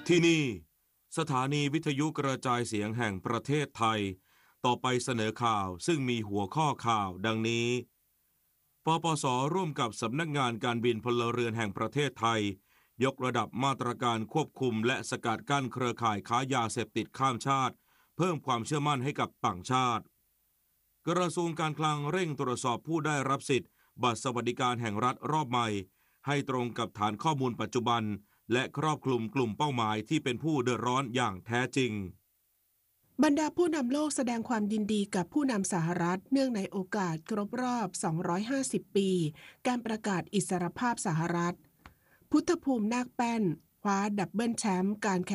ที่นี่สถานีวิทยุกระจายเสียงแห่งประเทศไทยต่อไปเสนอข่าวซึ่งมีหัวข้อข่าวดังนี้ปปส.ร่วมกับสำนักงานการบินพลเรือนแห่งประเทศไทยยกระดับมาตรการควบคุมและสกัดกั้นเครือข่ายค้ายาเสพติดข้ามชาติเพิ่มความเชื่อมั่นให้กับต่างชาติกระทรวงการคลังเร่งตรวจสอบผู้ได้รับสิทธิ์บัตรสวัสดิการแห่งรัฐรอบใหม่ให้ตรงกับฐานข้อมูลปัจจุบันและครอบคลุมกลุ่มเป้าหมายที่เป็นผู้เดือดร้อนอย่างแท้จริงบรรดาผู้นำโลกแสดงความยินดีกับผู้นำสหรัฐเนื่องในโอกาสครบรอบ 250 ปีการประกาศอิสรภาพสหรัฐพุทธภูมินาคแป้นคว้าดับเบิลแชมป์การแข่ง